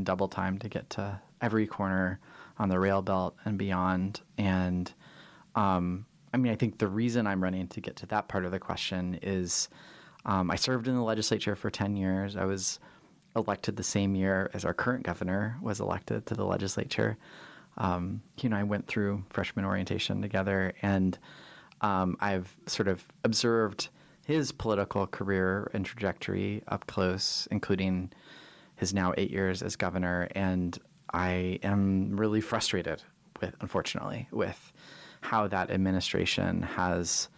double time to get to every corner on the rail belt and beyond. And I think the reason I'm running to get to that part of the question is I served in the legislature for 10 years. I was elected the same year as our current governor was elected to the legislature. He and I went through freshman orientation together, and I've sort of observed his political career and trajectory up close, including his now 8 years as governor. And I am really frustrated unfortunately, with how that administration has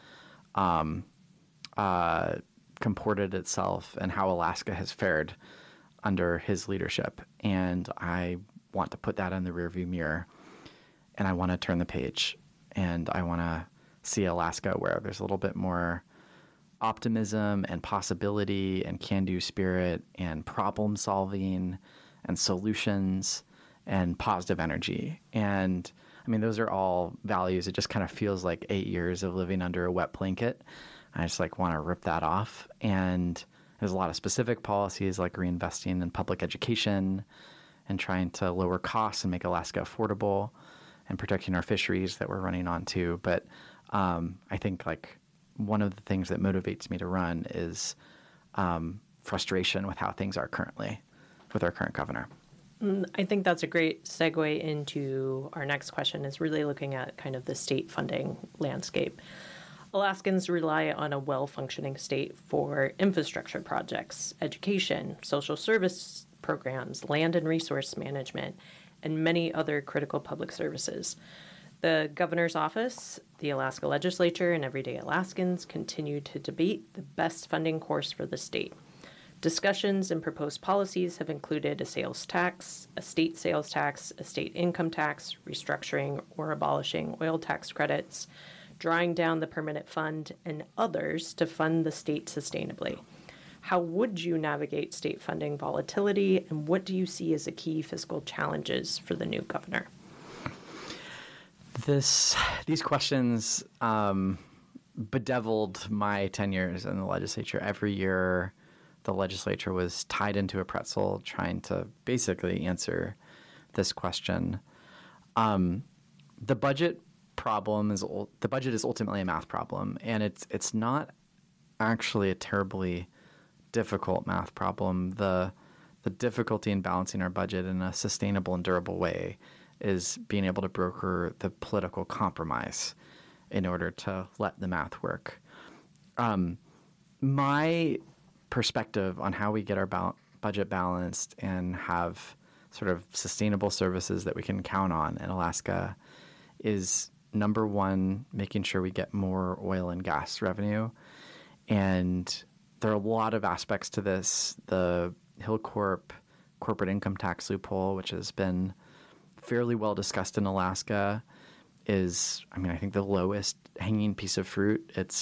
comported itself and how Alaska has fared under his leadership. And I want to put that in the rearview mirror, and I want to turn the page, and I want to see Alaska where there's a little bit more optimism and possibility and can-do spirit and problem solving and solutions and positive energy. And those are all values. It just kind of feels like 8 years of living under a wet blanket. I just want to rip that off. And there's a lot of specific policies like reinvesting in public education and trying to lower costs and make Alaska affordable and protecting our fisheries that we're running onto. But I think one of the things that motivates me to run is frustration with how things are currently with our current governor. I think that's a great segue into our next question, is really looking at kind of the state funding landscape. Alaskans rely on a well-functioning state for infrastructure projects, education, social service programs, land and resource management, and many other critical public services. The governor's office, the Alaska legislature, and everyday Alaskans continue to debate the best funding course for the state. Discussions and proposed policies have included a sales tax, a state sales tax, a state income tax, restructuring or abolishing oil tax credits, drawing down the permanent fund, and others to fund the state sustainably. How would you navigate state funding volatility, and what do you see as the key fiscal challenges for the new governor? These questions bedeviled my 10 years in the legislature. Every year, the legislature was tied into a pretzel trying to basically answer this question. The budget is ultimately a math problem, and it's not actually a terribly difficult math problem. The difficulty in balancing our budget in a sustainable and durable way is being able to broker the political compromise in order to let the math work. My perspective on how we get our budget balanced and have sort of sustainable services that we can count on in Alaska is, number one, making sure we get more oil and gas revenue. And there are a lot of aspects to this. The Hilcorp corporate income tax loophole, which has been fairly well discussed in Alaska, is, I think, the lowest hanging piece of fruit. The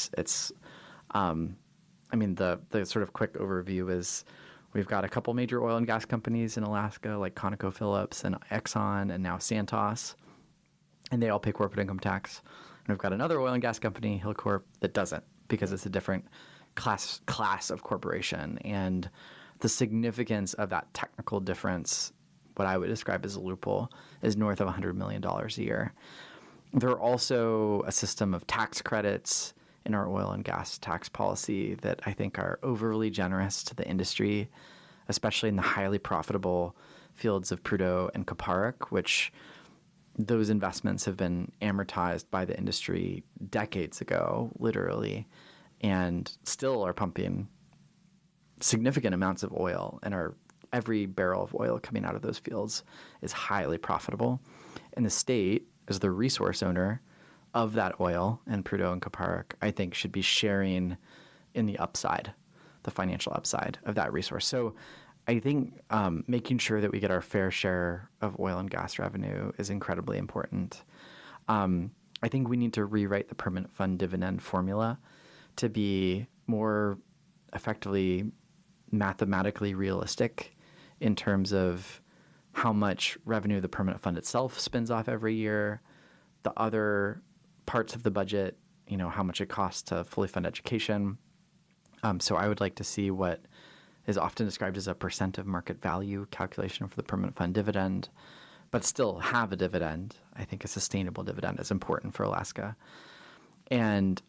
sort of quick overview is we've got a couple major oil and gas companies in Alaska, like ConocoPhillips and Exxon and now Santos, and they all pay corporate income tax. And we've got another oil and gas company, Hilcorp, that doesn't, because it's a different class of corporation. And the significance of that technical difference, what I would describe as a loophole, is north of $100 million a year. There are also a system of tax credits in our oil and gas tax policy that I think are overly generous to the industry, especially in the highly profitable fields of Prudhoe and Kuparuk, which those investments have been amortized by the industry decades ago, literally, and still are pumping significant amounts of oil, and every barrel of oil coming out of those fields is highly profitable. And the state, as the resource owner of that oil, and Prudhoe and Kuparuk, I think, should be sharing in the upside, the financial upside of that resource. So I think making sure that we get our fair share of oil and gas revenue is incredibly important. I think we need to rewrite the permanent fund dividend formula to be more effectively mathematically realistic in terms of how much revenue the permanent fund itself spins off every year, the other parts of the budget, how much it costs to fully fund education. So I would like to see what is often described as a percent of market value calculation for the permanent fund dividend, but still have a dividend. I think a sustainable dividend is important for Alaska. And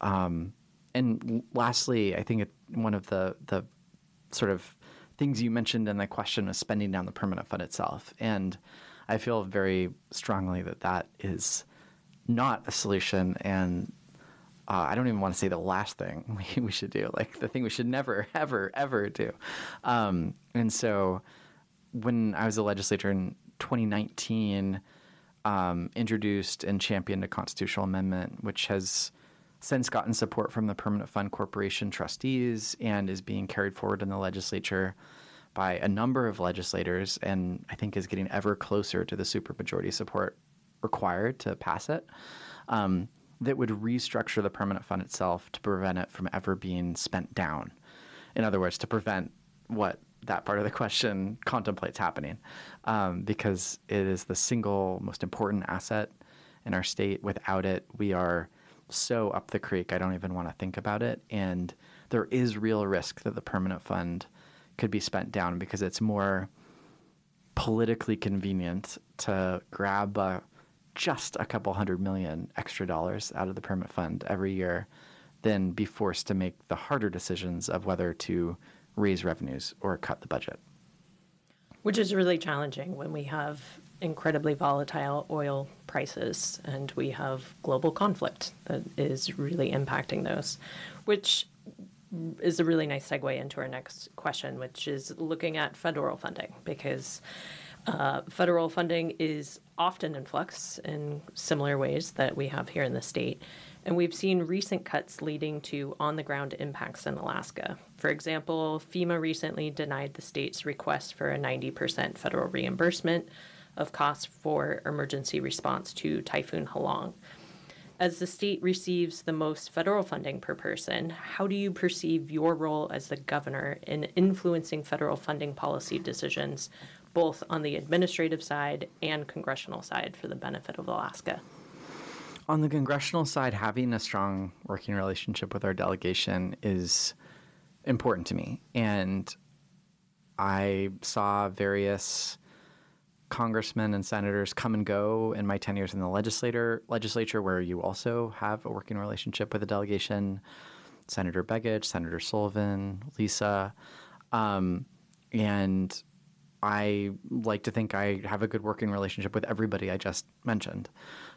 lastly, I think one of the sort of things you mentioned in the question was spending down the permanent fund itself. And I feel very strongly that that is not a solution. And I don't even want to say the last thing we should do, like the thing we should never, ever, ever do. And so when I was a legislator in 2019, introduced and championed a constitutional amendment, which has since gotten support from the Permanent Fund Corporation trustees and is being carried forward in the legislature by a number of legislators, and I think is getting ever closer to the supermajority support required to pass it, that would restructure the permanent fund itself to prevent it from ever being spent down. In other words, to prevent what that part of the question contemplates happening, because it is the single most important asset in our state. Without it, we are so up the creek, I don't even want to think about it. And there is real risk that the permanent fund could be spent down because it's more politically convenient to grab just a couple $100 million extra dollars out of the permanent fund every year than be forced to make the harder decisions of whether to raise revenues or cut the budget. Which is really challenging when we have incredibly volatile oil prices and we have global conflict that is really impacting those, which is a really nice segue into our next question, which is looking at federal funding, because federal funding is often in flux in similar ways that we have here in the state. And we've seen recent cuts leading to on-the-ground impacts in Alaska. For example, FEMA recently denied the state's request for a 90% federal reimbursement of costs for emergency response to Typhoon Halong. As the state receives the most federal funding per person, how do you perceive your role as the governor in influencing federal funding policy decisions, both on the administrative side and congressional side, for the benefit of Alaska? On the congressional side, having a strong working relationship with our delegation is important to me. And I saw various congressmen and senators come and go in my 10 years in the legislature, where you also have a working relationship with the delegation, Senator Begich, Senator Sullivan, Lisa. And I like to think I have a good working relationship with everybody I just mentioned.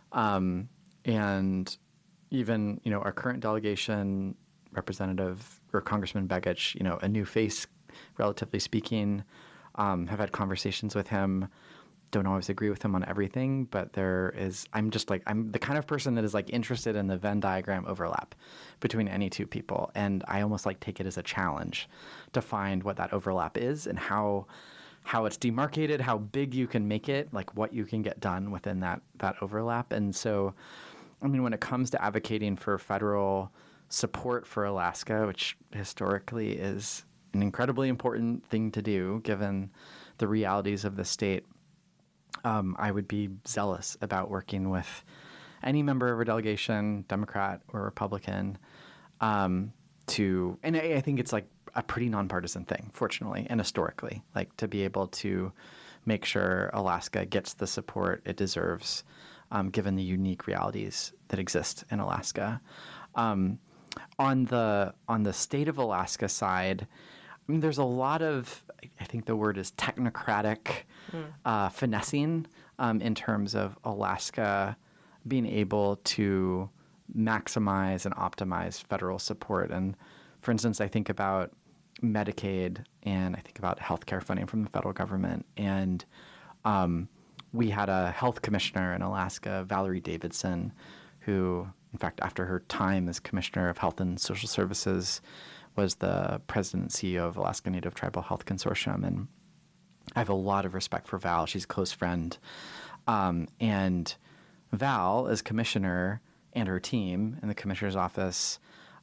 And even, our current delegation, Representative or Congressman Begich, a new face, relatively speaking, have had conversations with him. Don't always agree with him on everything, but I'm the kind of person that is interested in the Venn diagram overlap between any two people. And I almost take it as a challenge to find what that overlap is and how it's demarcated, how big you can make it, what you can get done within that overlap. And so, when it comes to advocating for federal support for Alaska, which historically is an incredibly important thing to do given the realities of the state, I would be zealous about working with any member of our delegation, Democrat or Republican, and I think it's a pretty nonpartisan thing, fortunately, and historically, to be able to make sure Alaska gets the support it deserves, given the unique realities that exist in Alaska. On the state of Alaska side, there's a lot of, I think the word is technocratic finessing in terms of Alaska being able to maximize and optimize federal support. And for instance, I think about Medicaid and I think about healthcare funding from the federal government. And we had a health commissioner in Alaska, Valerie Davidson, who, in fact, after her time as Commissioner of Health and Social Services, was the president and CEO of Alaska Native Tribal Health Consortium. And I have a lot of respect for Val. She's a close friend. And Val, as commissioner, and her team in the commissioner's office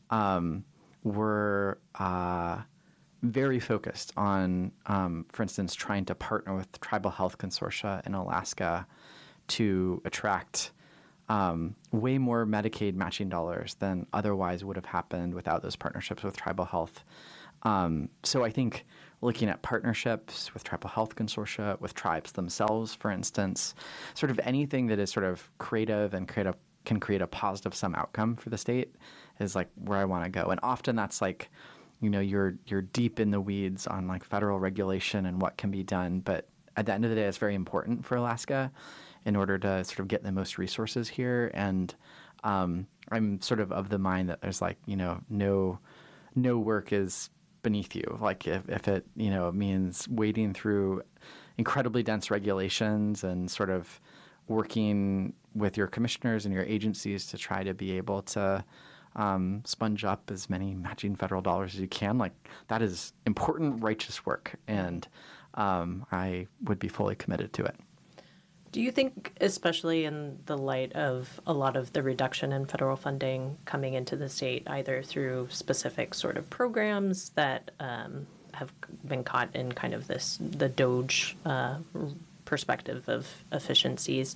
were very focused on, for instance, trying to partner with tribal health consortia in Alaska to attract way more Medicaid matching dollars than otherwise would have happened without those partnerships with tribal health. So I think looking at partnerships with tribal health consortia, with tribes themselves, for instance, sort of anything that is sort of creative and can create a positive sum outcome for the state is like where I want to go. And often that's like, you're deep in the weeds on like federal regulation and what can be done. But at the end of the day, it's very important for Alaska in order to sort of get the most resources here. And I'm sort of the mind that there's like, no work is beneath you. Like if it, means wading through incredibly dense regulations and sort of working with your commissioners and your agencies to try to be able to sponge up as many matching federal dollars as you can, like that is important, righteous work. And I would be fully committed to it. Do you think, especially in the light of a lot of the reduction in federal funding coming into the state, either through specific sort of programs that have been caught in kind of the DOGE perspective of efficiencies,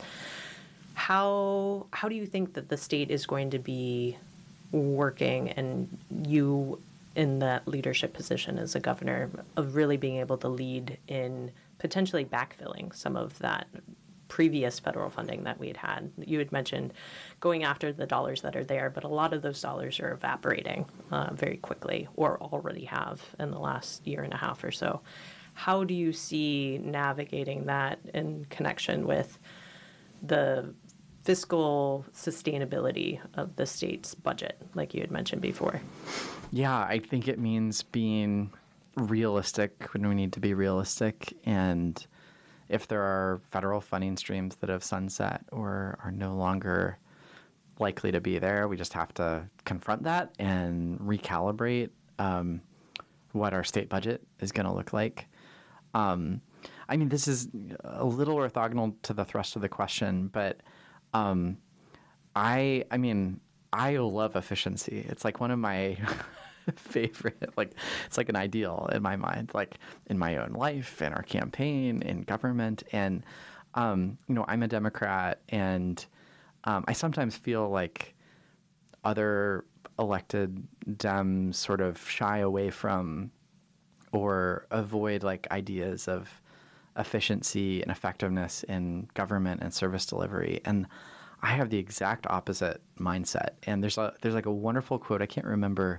how do you think that the state is going to be working, and you in that leadership position as a governor, of really being able to lead in potentially backfilling some of that previous federal funding that we had? You had mentioned going after the dollars that are there, but a lot of those dollars are evaporating very quickly, or already have in the last year and a half or so. How do you see navigating that in connection with the fiscal sustainability of the state's budget, like you had mentioned before? Yeah, I think it means being realistic when we need to be realistic. And if there are federal funding streams that have sunset or are no longer likely to be there, we just have to confront that and recalibrate what our state budget is going to look like. I mean, this is a little orthogonal to the thrust of the question, but I love efficiency. It's like one of my favorite, like, it's like an ideal in my mind, like in my own life, in our campaign, in government. And, I'm a Democrat, and I sometimes feel like other elected Dems sort of shy away from or avoid like ideas of efficiency and effectiveness in government and service delivery. And I have the exact opposite mindset. And there's like a wonderful quote. I can't remember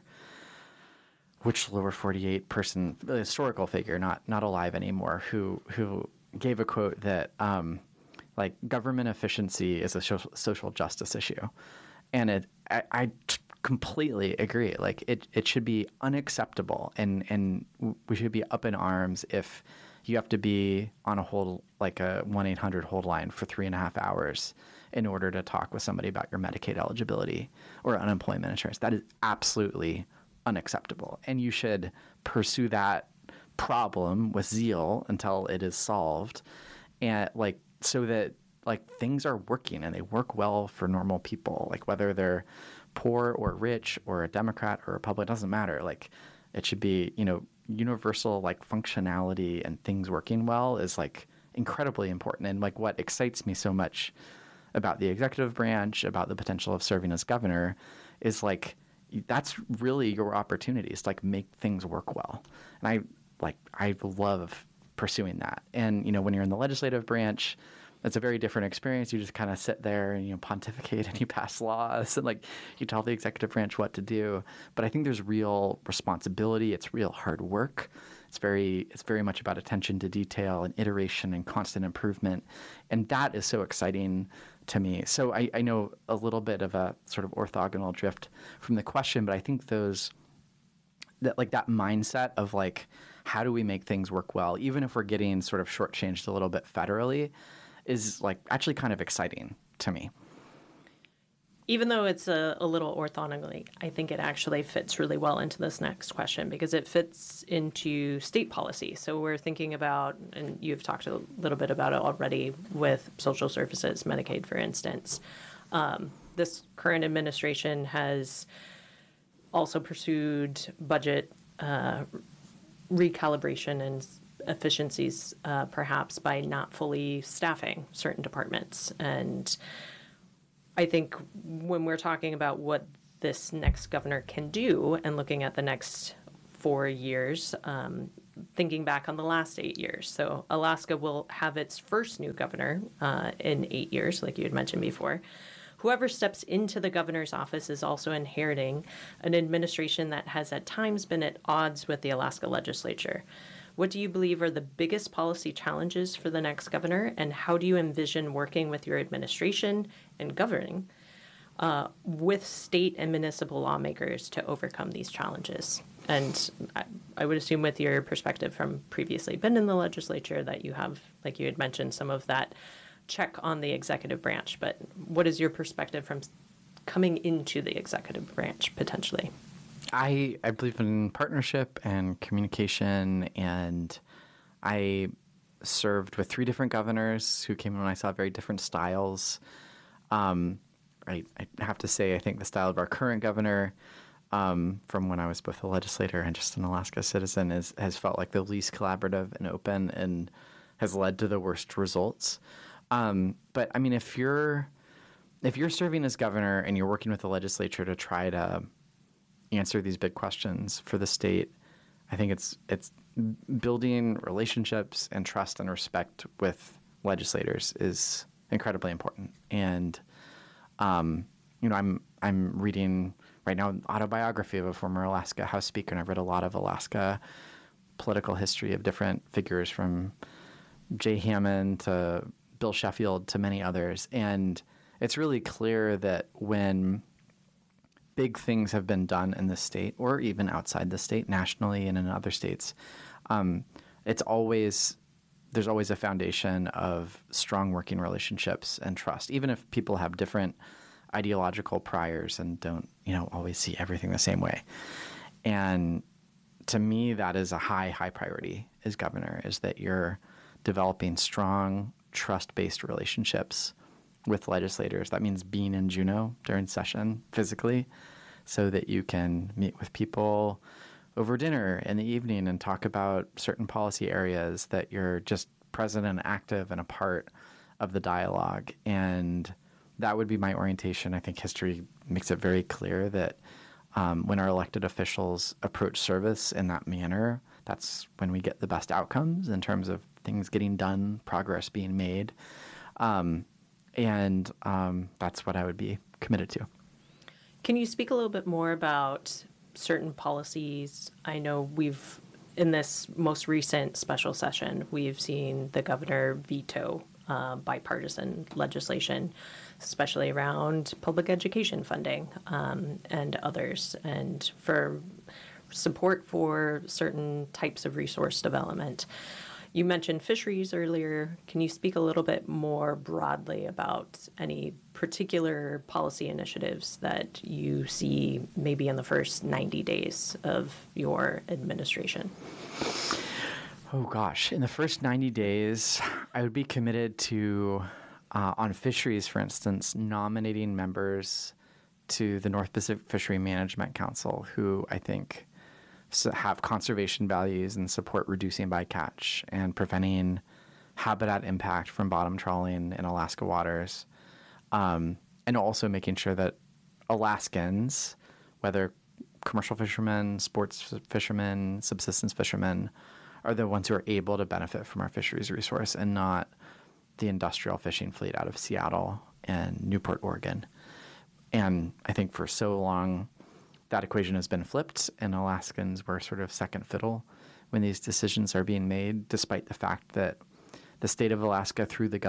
which lower 48 person, historical figure, not alive anymore, who gave a quote that like government efficiency is a social justice issue. And I completely agree. Like it should be unacceptable, and we should be up in arms if you have to be on a hold, like a 1-800 hold line for 3.5 hours in order to talk with somebody about your Medicaid eligibility or unemployment insurance. That is absolutely unacceptable. And you should pursue that problem with zeal until it is solved, and like so that like things are working and they work well for normal people, like whether they're poor or rich or a Democrat or a Republican, doesn't matter. Like it should be, universal like functionality and things working well is like incredibly important. And like what excites me so much about the executive branch, about the potential of serving as governor, is like that's really your opportunities to like make things work well. And I love pursuing that. And when you're in the legislative branch, it's a very different experience. You just kind of sit there and pontificate and you pass laws and like you tell the executive branch what to do. But I think there's real responsibility. It's real hard work. It's very much about attention to detail and iteration and constant improvement. And that is so exciting to me. So I know a little bit of a sort of orthogonal drift from the question, but I think that mindset of like, how do we make things work well, even if we're getting sort of shortchanged a little bit federally, is like actually kind of exciting to me. Even though it's a little orthogonally, I think it actually fits really well into this next question because it fits into state policy. So we're thinking about, and you've talked a little bit about it already with social services, Medicaid, for instance. This current administration has also pursued budget recalibration and efficiencies, perhaps by not fully staffing certain departments. And I think when we're talking about what this next governor can do and looking at the next 4 years, thinking back on the last 8 years. So Alaska will have its first new governor in 8 years, like you had mentioned before. Whoever steps into the governor's office is also inheriting an administration that has at times been at odds with the Alaska legislature. What do you believe are the biggest policy challenges for the next governor, and how do you envision working with your administration and governing with state and municipal lawmakers to overcome these challenges? And I would assume with your perspective from previously been in the legislature that you have, like you had mentioned, some of that check on the executive branch. But what is your perspective from coming into the executive branch potentially? I believe in partnership and communication, and I served with 3 different governors who came in when I saw very different styles. I have to say, I think the style of our current governor, from when I was both a legislator and just an Alaska citizen, has felt like the least collaborative and open, and has led to the worst results. But I mean, if you're serving as governor and you're working with the legislature to try to answer these big questions for the state, I think it's building relationships and trust and respect with legislators is incredibly important. And I'm reading right now an autobiography of a former Alaska House Speaker, and I've read a lot of Alaska political history of different figures, from Jay Hammond to Bill Sheffield to many others. And it's really clear that when big things have been done in the state, or even outside the state, nationally and in other states, there's always a foundation of strong working relationships and trust, even if people have different ideological priors and don't, always see everything the same way. And to me, that is a high priority as governor, is that you're developing strong, trust-based relationships with legislators. That means being in Juneau during session physically, so that you can meet with people over dinner in the evening and talk about certain policy areas, that you're just present and active and a part of the dialogue. And that would be my orientation. I think history makes it very clear that when our elected officials approach service in that manner, that's when we get the best outcomes in terms of things getting done, progress being made. And that's what I would be committed to. Can you speak a little bit more about certain policies? I know in this most recent special session, we've seen the governor veto bipartisan legislation, especially around public education funding and others, and for support for certain types of resource development. You mentioned fisheries earlier. Can you speak a little bit more broadly about any particular policy initiatives that you see maybe in the first 90 days of your administration? Oh, gosh. In the first 90 days, I would be committed to, on fisheries, for instance, nominating members to the North Pacific Fishery Management Council, who I think have conservation values and support reducing bycatch and preventing habitat impact from bottom trawling in Alaska waters, and also making sure that Alaskans, whether commercial fishermen, sports fishermen, subsistence fishermen, are the ones who are able to benefit from our fisheries resource, and not the industrial fishing fleet out of Seattle and Newport, Oregon. And I think for so long, that equation has been flipped, and Alaskans were sort of second fiddle when these decisions are being made, despite the fact that the state of Alaska, through the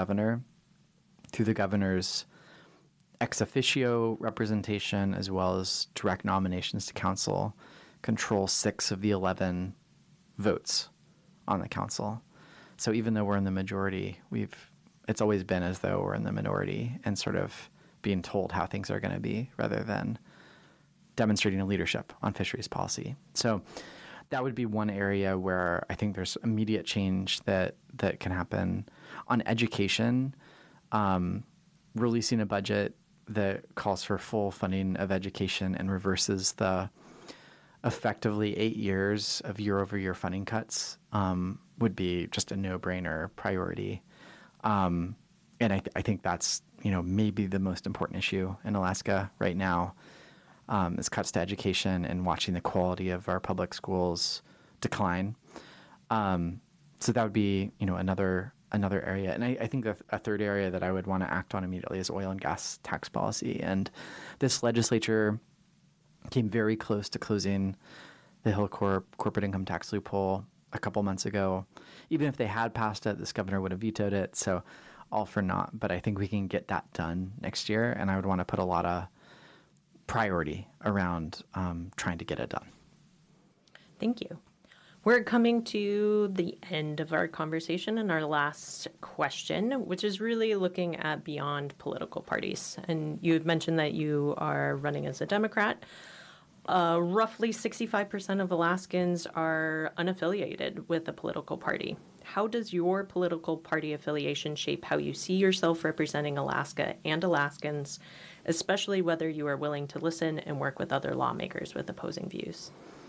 governor's ex officio representation, as well as direct nominations to council, control 6 of the 11 votes on the council. So even though we're in the majority, it's always been as though we're in the minority and sort of being told how things are going to be, rather than demonstrating a leadership on fisheries policy. So that would be one area where I think there's immediate change that can happen. On education, releasing a budget that calls for full funding of education and reverses the effectively 8 years of year-over-year funding cuts would be just a no-brainer priority. And I think that's maybe the most important issue in Alaska right now. Is cuts to education and watching the quality of our public schools decline. So that would be, another area. And I think a third area that I would want to act on immediately is oil and gas tax policy. And this legislature came very close to closing the Hilcorp corporate income tax loophole a couple months ago. Even if they had passed it, this governor would have vetoed it. So all for naught. But I think we can get that done next year. And I would want to put a lot of priority around trying to get it done. Thank you. We're coming to the end of our conversation and our last question, which is really looking at beyond political parties. And you had mentioned that you are running as a Democrat. Roughly 65% of Alaskans are unaffiliated with a political party. How does your political party affiliation shape how you see yourself representing Alaska and Alaskans, especially whether you are willing to listen and work with other lawmakers with opposing views?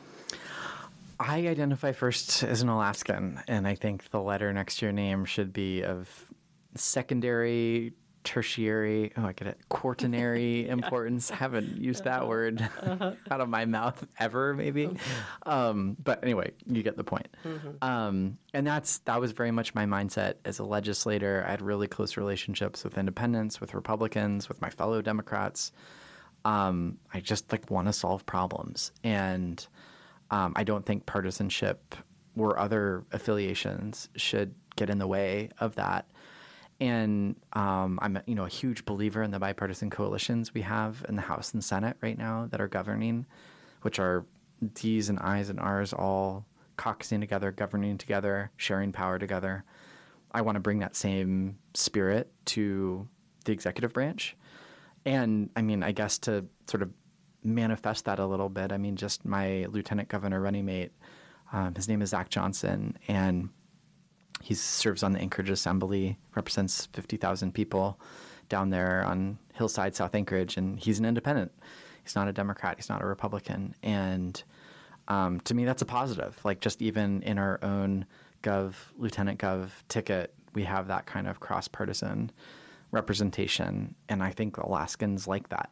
I identify first as an Alaskan, and I think the letter next to your name should be of secondary, tertiary, quaternary importance. Haven't used that word out of my mouth ever, maybe. But anyway, you get the point. And that was very much my mindset as a legislator. I had really close relationships with independents, with Republicans, with my fellow Democrats. I just want to solve problems. And I don't think partisanship or other affiliations should get in the way of that. And I'm a huge believer in the bipartisan coalitions we have in the House and Senate right now that are governing, which are D's and I's and R's all caucusing together, governing together, sharing power together. I want to bring that same spirit to the executive branch. And I guess to sort of manifest that a little bit, just my lieutenant governor running mate, his name is Zach Johnson, and he serves on the Anchorage Assembly, represents 50,000 people down there on Hillside, South Anchorage, and he's an independent. He's not a Democrat. He's not a Republican. And to me, that's a positive. Just even in our own lieutenant gov ticket, we have that kind of cross-partisan representation, and I think Alaskans like that.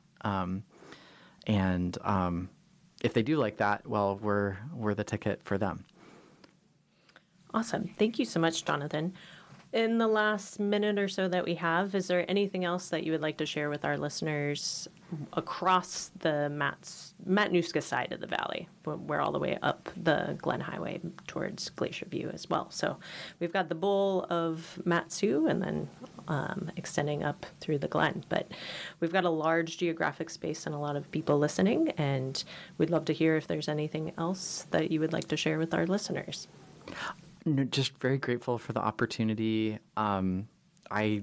And if they do like that, well, we're the ticket for them. Awesome. Thank you so much, Jonathan. In the last minute or so that we have, is there anything else that you would like to share with our listeners across the Matanuska side of the valley? We're all the way up the Glen Highway towards Glacier View as well. So we've got the bowl of Mat-Su and then extending up through the Glen. But we've got a large geographic space and a lot of people listening, and we'd love to hear if there's anything else that you would like to share with our listeners. No, just very grateful for the opportunity. I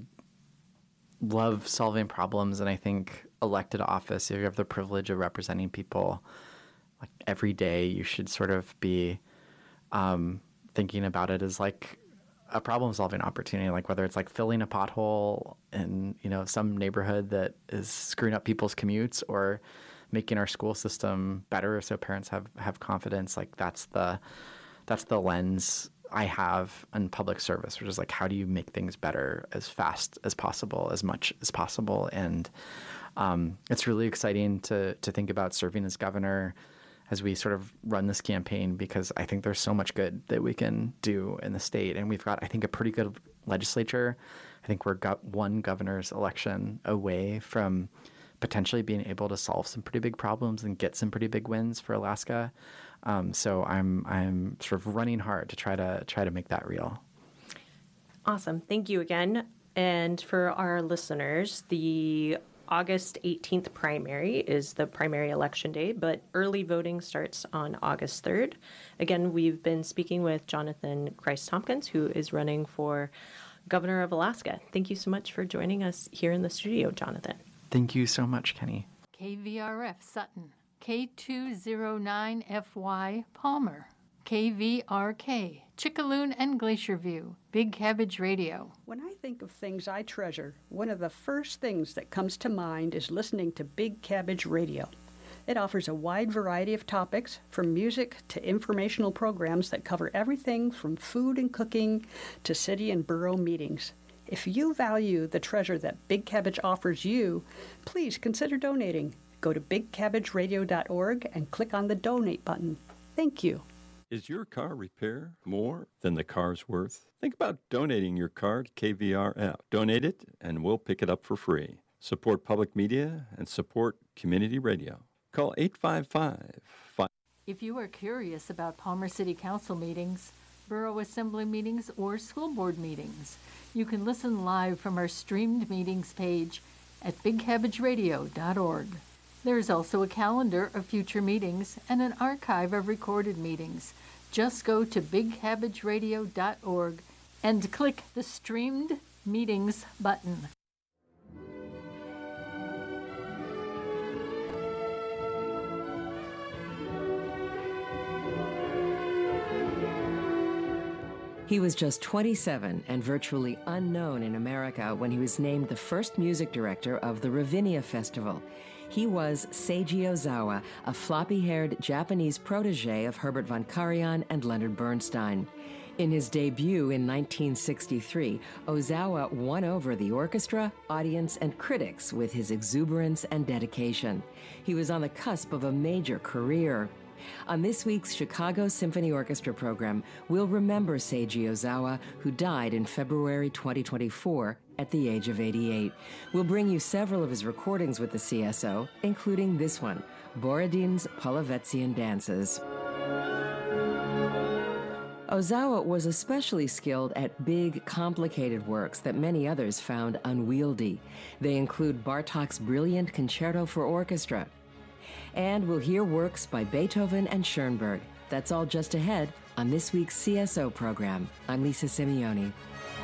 love solving problems, and I think elected office, if you have the privilege of representing people every day, you should sort of be thinking about it as a problem-solving opportunity, whether it's filling a pothole in some neighborhood that is screwing up people's commutes, or making our school system better so parents have confidence. That's the lens I have in public service, which is how do you make things better as fast as possible, as much as possible. And it's really exciting to think about serving as governor as we sort of run this campaign, because I think there's so much good that we can do in the state. And we've got, I think, a pretty good legislature. I think we're one governor's election away from potentially being able to solve some pretty big problems and get some pretty big wins for Alaska. So I'm sort of running hard to try to make that real. Awesome. Thank you again. And for our listeners, the August 18th primary is the primary election day, but early voting starts on August 3rd. Again, we've been speaking with Jonathan Christ-Tompkins, who is running for governor of Alaska. Thank you so much for joining us here in the studio, Jonathan. Thank you so much, Kenny. KVRF Sutton, K209FY Palmer, KVRK Chickaloon and Glacier View, Big Cabbage Radio. When I think of things I treasure, one of the first things that comes to mind is listening to Big Cabbage Radio. It offers a wide variety of topics, from music to informational programs that cover everything from food and cooking to city and borough meetings. If you value the treasure that Big Cabbage offers you, please consider donating. Go to bigcabbageradio.org and click on the donate button. Thank you. Is your car repair more than the car's worth? Think about donating your car to KVRF. Donate it, and we'll pick it up for free. Support public media and support community radio. Call 855. If you are curious about Palmer City Council meetings, Borough Assembly meetings, or school board meetings, you can listen live from our streamed meetings page at bigcabbageradio.org. There is also a calendar of future meetings and an archive of recorded meetings. Just go to bigcabbageradio.org and click the Streamed Meetings button. He was just 27 and virtually unknown in America when he was named the first music director of the Ravinia Festival. He was Seiji Ozawa, a floppy-haired Japanese protege of Herbert von Karajan and Leonard Bernstein. In his debut in 1963, Ozawa won over the orchestra, audience, and critics with his exuberance and dedication. He was on the cusp of a major career. On this week's Chicago Symphony Orchestra program, we'll remember Seiji Ozawa, who died in February 2024 at the age of 88. We'll bring you several of his recordings with the CSO, including this one, Borodin's Polovetzian Dances. Ozawa was especially skilled at big, complicated works that many others found unwieldy. They include Bartók's brilliant Concerto for Orchestra. And we'll hear works by Beethoven and Schoenberg. That's all just ahead on this week's CSO program. I'm Lisa Simeoni.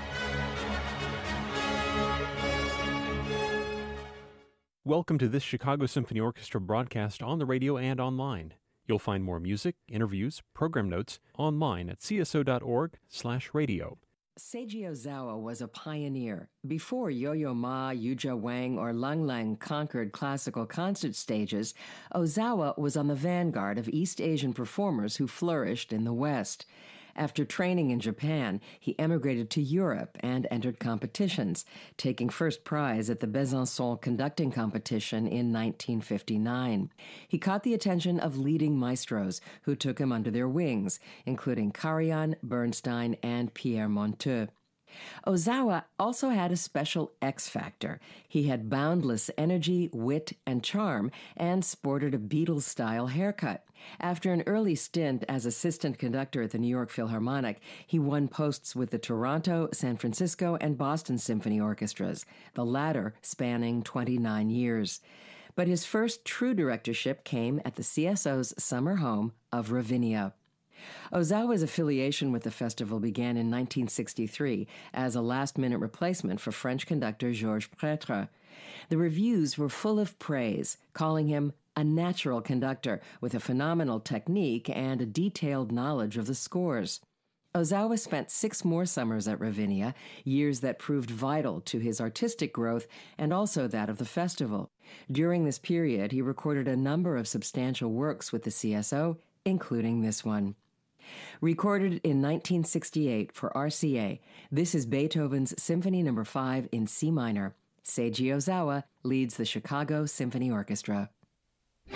Welcome to this Chicago Symphony Orchestra broadcast on the radio and online. You'll find more music, interviews, program notes online at cso.org/radio. Seiji Ozawa was a pioneer. Before Yo-Yo Ma, Yuja Wang, or Lang Lang conquered classical concert stages, Ozawa was on the vanguard of East Asian performers who flourished in the West. After training in Japan, he emigrated to Europe and entered competitions, taking first prize at the Besançon conducting competition in 1959. He caught the attention of leading maestros who took him under their wings, including Karajan, Bernstein, and Pierre Monteux. Ozawa also had a special X factor. He had boundless energy, wit, and charm, and sported a Beatles-style haircut. After an early stint as assistant conductor at the New York Philharmonic, he won posts with the Toronto, San Francisco, and Boston Symphony Orchestras, the latter spanning 29 years. But his first true directorship came at the CSO's summer home of Ravinia. Ozawa's affiliation with the festival began in 1963 as a last-minute replacement for French conductor Georges Prêtre. The reviews were full of praise, calling him a natural conductor with a phenomenal technique and a detailed knowledge of the scores. Ozawa spent 6 more summers at Ravinia, years that proved vital to his artistic growth and also that of the festival. During this period, he recorded a number of substantial works with the CSO, including this one. Recorded in 1968 for RCA, this is Beethoven's Symphony No. 5 in C minor. Seiji Ozawa leads the Chicago Symphony Orchestra.